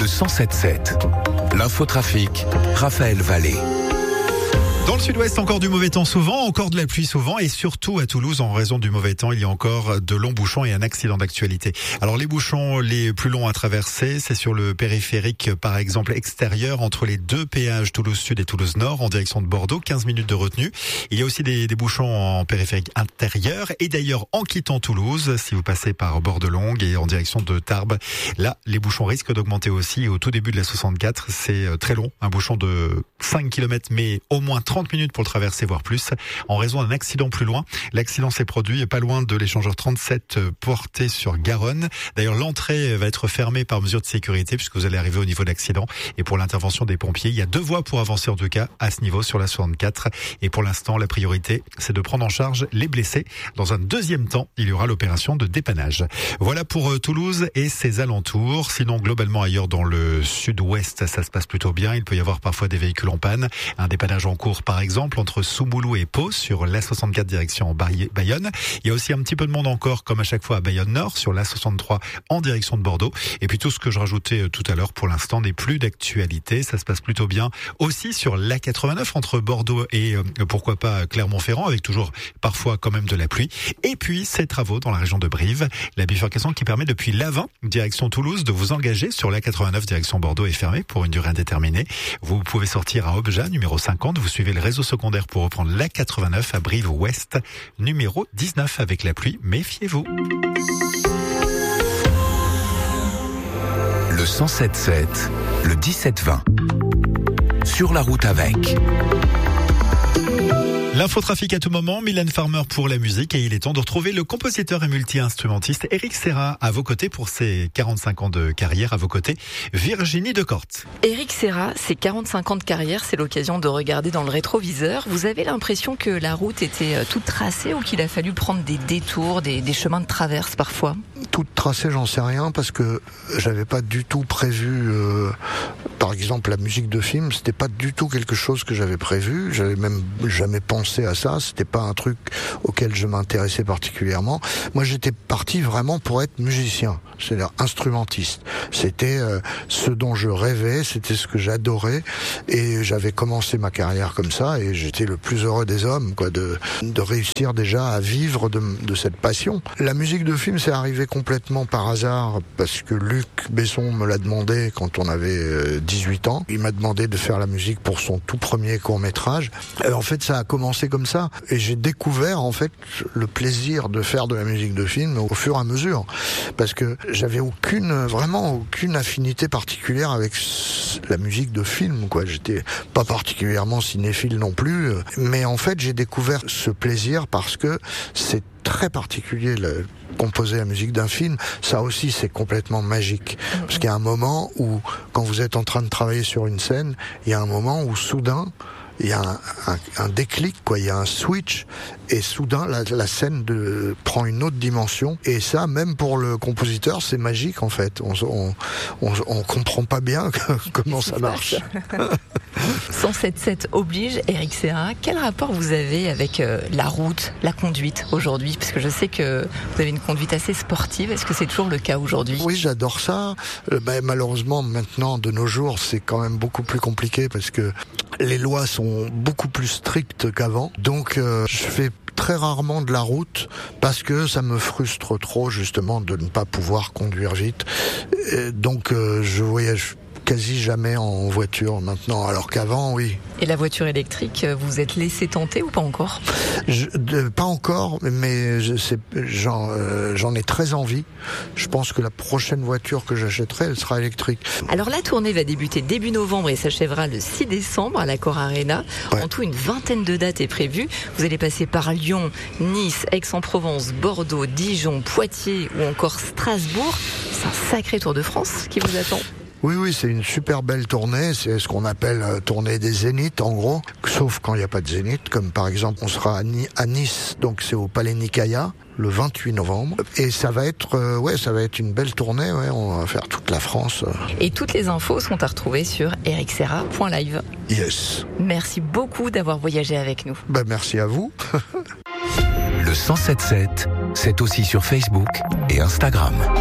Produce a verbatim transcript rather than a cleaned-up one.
cent sept sept. L'infotrafic, Raphaël Vallée. Dans le sud-ouest, encore du mauvais temps souvent, encore de la pluie souvent et surtout à Toulouse, en raison du mauvais temps, il y a encore de longs bouchons et un accident d'actualité. Alors les bouchons les plus longs à traverser, c'est sur le périphérique par exemple extérieur entre les deux péages Toulouse Sud et Toulouse Nord en direction de Bordeaux, quinze minutes de retenue. Il y a aussi des, des bouchons en périphérique intérieur et d'ailleurs en quittant Toulouse, si vous passez par Bordelongue et en direction de Tarbes, là les bouchons risquent d'augmenter aussi. Au tout début de la soixante-quatre, c'est très long, un bouchon de cinq kilomètres mais au moins trente minutes pour le traverser, voire plus, en raison d'un accident plus loin. L'accident s'est produit pas loin de l'échangeur trente-sept porté sur Garonne. D'ailleurs, l'entrée va être fermée par mesure de sécurité puisque vous allez arriver au niveau de l'accident. Et pour l'intervention des pompiers, il y a deux voies pour avancer en tout cas à ce niveau sur la soixante-quatre. Et pour l'instant, la priorité, c'est de prendre en charge les blessés. Dans un deuxième temps, il y aura l'opération de dépannage. Voilà pour Toulouse et ses alentours. Sinon, globalement ailleurs dans le sud-ouest, ça se passe plutôt bien. Il peut y avoir parfois des véhicules en panne. Un dépannage en cours par exemple entre Soumoulou et Pau sur l'A soixante-quatre direction Bayonne. Il y a aussi un petit peu de monde encore comme à chaque fois à Bayonne Nord sur l'A soixante-trois en direction de Bordeaux. Et puis tout ce que je rajoutais tout à l'heure pour l'instant n'est plus d'actualité. Ça se passe plutôt bien aussi sur l'A quatre-vingt-neuf entre Bordeaux et euh, pourquoi pas Clermont-Ferrand avec toujours parfois quand même de la pluie. Et puis ces travaux dans la région de Brive, la bifurcation qui permet depuis l'Avin direction Toulouse de vous engager sur l'A quatre-vingt-neuf direction Bordeaux est fermée pour une durée indéterminée. Vous pouvez sortir à Obja numéro cinquante, vous suivez le réseau secondaire pour reprendre l'A quatre-vingt-neuf à Brive-Ouest, numéro dix-neuf avec la pluie. Méfiez-vous. Le cent sept sept, le dix-sept vingt. Sur la route avec. L'infotrafic à tout moment, Mylène Farmer pour la musique et il est temps de retrouver le compositeur et multi-instrumentiste Éric Serra à vos côtés pour ses quarante-cinq ans de carrière. À vos côtés, Virginie Decorte. Éric Serra, ses quarante-cinq ans de carrière, c'est l'occasion de regarder dans le rétroviseur. Vous avez l'impression que la route était toute tracée ou qu'il a fallu prendre des détours, des, des chemins de traverse parfois ? Toute tracée, j'en sais rien parce que j'avais pas du tout prévu. Euh, par exemple, la musique de film, c'était pas du tout quelque chose que j'avais prévu. J'avais même jamais pensé à ça. C'était pas un truc auquel je m'intéressais particulièrement. Moi, j'étais parti vraiment pour être musicien, c'est-à-dire instrumentiste. C'était euh, ce dont je rêvais, c'était ce que j'adorais, et j'avais commencé ma carrière comme ça, et j'étais le plus heureux des hommes, quoi, de de réussir déjà à vivre de, de cette passion. La musique de film, c'est arrivé complètement par hasard parce que Luc Besson me l'a demandé quand on avait dix-huit ans. Il m'a demandé de faire la musique pour son tout premier court-métrage. Et en fait, ça a commencé comme ça. Et j'ai découvert, en fait, le plaisir de faire de la musique de film au fur et à mesure. Parce que j'avais aucune, vraiment aucune affinité particulière avec la musique de film, quoi. J'étais pas particulièrement cinéphile non plus. Mais en fait, j'ai découvert ce plaisir parce que c'est très particulier, le, composer la musique d'un film, ça aussi c'est complètement magique. Parce qu'il y a un moment où, quand vous êtes en train de travailler sur une scène, il y a un moment où soudain, il y a un, un, un déclic, quoi. Il y a un switch, et soudain la, la scène de, prend une autre dimension. Et ça, même pour le compositeur, c'est magique en fait. On on, on, on comprend pas bien comment ça marche. cent sept sept oblige, Éric Serra. Quel rapport vous avez avec euh, la route, la conduite aujourd'hui ? Parce que je sais que vous avez une conduite assez sportive. Est-ce que c'est toujours le cas aujourd'hui ? Oui, j'adore ça. Euh, bah, malheureusement, maintenant, de nos jours, c'est quand même beaucoup plus compliqué parce que les lois sont beaucoup plus strictes qu'avant. Donc, euh, je fais très rarement de la route parce que ça me frustre trop justement de ne pas pouvoir conduire vite. Et donc, euh, je voyage quasi jamais en voiture maintenant, alors qu'avant, oui. Et la voiture électrique, vous êtes laissé tenter ou pas encore ? je, de, Pas encore, mais je sais, j'en, euh, j'en ai très envie. Je pense que la prochaine voiture que j'achèterai, elle sera électrique. Alors la tournée va débuter début novembre et s'achèvera le six décembre à l'Accor Arena. Ouais. En tout, une vingtaine de dates est prévue. Vous allez passer par Lyon, Nice, Aix-en-Provence, Bordeaux, Dijon, Poitiers ou encore Strasbourg. C'est un sacré Tour de France qui vous attend. Oui, oui, c'est une super belle tournée. C'est ce qu'on appelle euh, tournée des zéniths, en gros. Sauf quand il n'y a pas de zénith, comme par exemple, on sera à, Ni- à Nice, donc c'est au Palais Nicaïa, le vingt-huit novembre. Et ça va être, euh, ouais, ça va être une belle tournée. Ouais, on va faire toute la France. Et toutes les infos sont à retrouver sur eric serra point live. Yes. Merci beaucoup d'avoir voyagé avec nous. Ben, merci à vous. Le cent sept sept, c'est aussi sur Facebook et Instagram.